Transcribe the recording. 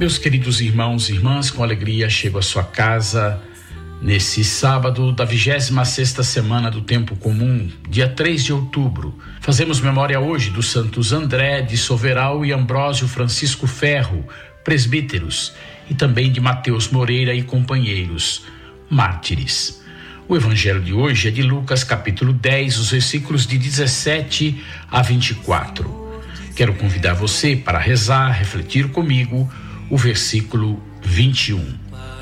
Meus queridos irmãos e irmãs, com alegria chego à sua casa nesse sábado da 26ª semana do Tempo Comum, dia 3 de outubro. Fazemos memória hoje dos santos André de Soveral e Ambrósio Francisco Ferro, presbíteros, e também de Mateus Moreira e companheiros, mártires. O evangelho de hoje é de Lucas capítulo 10, os versículos de 17 a 24. Quero convidar você para rezar, refletir comigo o versículo 21.